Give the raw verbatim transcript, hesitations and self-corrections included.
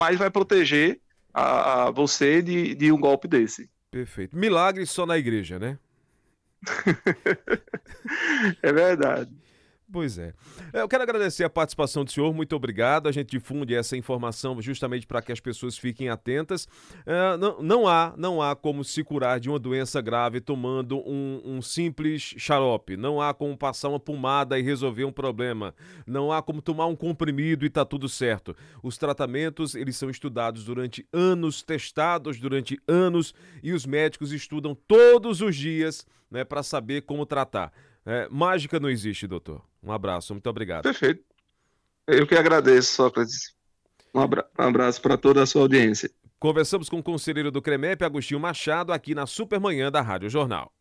mais vai proteger a, a você de, de um golpe desse. Perfeito. Milagre só na igreja, né? É verdade. Pois é. Eu quero agradecer a participação do senhor, muito obrigado. A gente difunde essa informação justamente para que as pessoas fiquem atentas. É, não, não há, não há como se curar de uma doença grave tomando um, um simples xarope. Não há como passar uma pomada e resolver um problema. Não há como tomar um comprimido e tá tudo certo. Os tratamentos, eles são estudados durante anos, testados durante anos, e os médicos estudam todos os dias, né, para saber como tratar. É, mágica não existe, doutor. Um abraço, muito obrigado. Perfeito. Eu que agradeço, Sócrates. Um abra- um abraço para toda a sua audiência. Conversamos com o conselheiro do CREMEP, Agostinho Machado, aqui na Supermanhã da Rádio Jornal.